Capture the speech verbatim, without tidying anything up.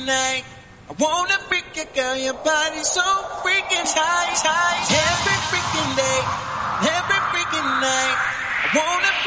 night. I wanna freak you, girl, your body's so freaking tight, tight. Every freaking day, every freaking night. I wanna freak